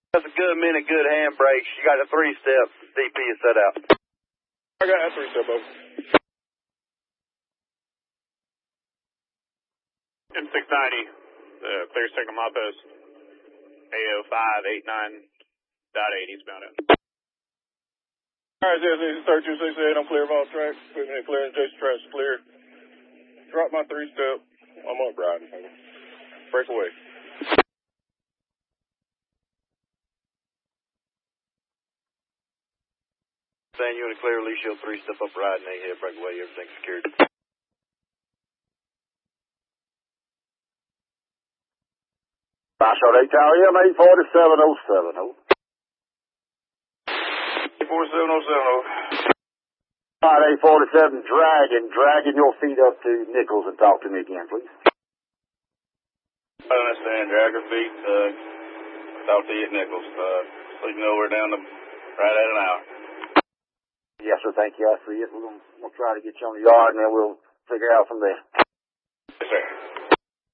That's a good minute, good handbrakes. You got a 3-step. DP is set out. I got that 3-step over. M690, clear second my post. AO 589.8 eastbound out. Alright, 3268, I'm clear of all tracks. Putting in clear and Jason tracks clear. Drop my 3-step. I'm up riding. Break away. Saying you in the clear, release your 3-step up riding, they hit, break away, everything's secured. Foxtrot 8 Tower, M 847-070. 47070. Alright, 847, dragging your feet up to Nichols and talk to me again, please. I understand, drag your feet, talk to you at Nichols. Sleeping over down the, right at an hour. Yes, sir, thank you, I see it. We'll try to get you on the yard and then we'll figure out from there. Yes, sir.